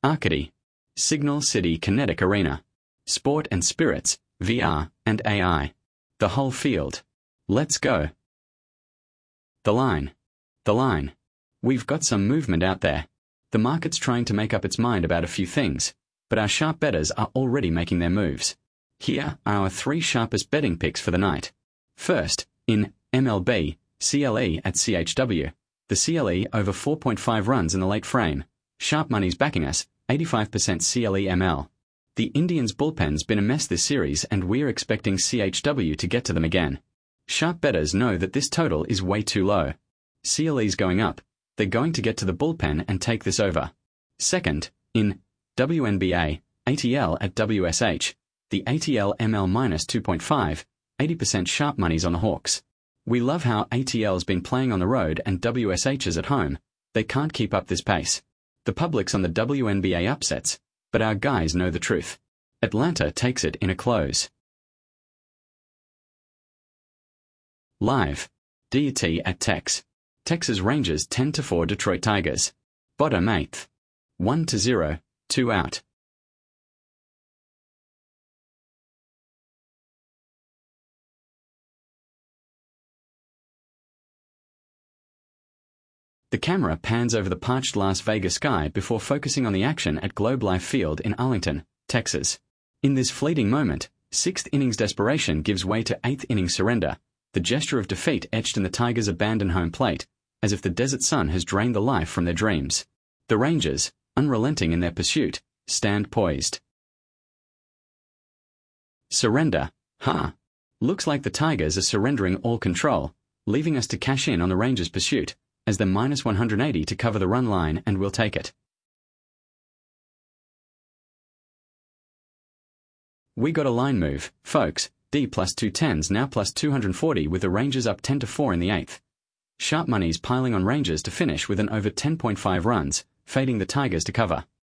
Arcady, Signal City Kinetic Arena, Sport and Spirits, VR and AI. The whole field. Let's go. The line. The line. We've got some movement out there. The market's trying to make up its mind about a few things, but our sharp bettors are already making their moves. Here are our 3 sharpest betting picks for the night. First, in MLB, CLE at CHW. The CLE over 4.5 runs in the late frame. Sharp money's backing us, 85% CLE ML. The Indians' bullpen's been a mess this series and we're expecting CHW to get to them again. Sharp bettors know that this total is way too low. CLE's going up. They're going to get to the bullpen and take this over. Second, in WNBA, ATL at WSH. The ATL ML minus 2.5, 80% sharp money's on the Hawks. We love how ATL's been playing on the road and WSH is at home. They can't keep up this pace. The public's on the WNBA upsets, but our guys know the truth. Atlanta takes it in a close. Live. DET at Tex. Texas Rangers 10-4 Detroit Tigers. Bottom 8th. 1-0, 2 out. The camera pans over the parched Las Vegas sky before focusing on the action at Globe Life Field in Arlington, Texas. In this fleeting moment, 6th innings desperation gives way to 8th inning surrender, the gesture of defeat etched in the Tigers' abandoned home plate, as if the desert sun has drained the life from their dreams. The Rangers, unrelenting in their pursuit, stand poised. Surrender, huh? Looks like the Tigers are surrendering all control, leaving us to cash in on the Rangers' pursuit, as they're minus 180 to cover the run line and we'll take it. We got a line move, folks. D plus 210's now plus 240 with the Rangers up 10-4 in the 8th. Sharp money's piling on Rangers to finish with an over 10.5 runs, fading the Tigers to cover.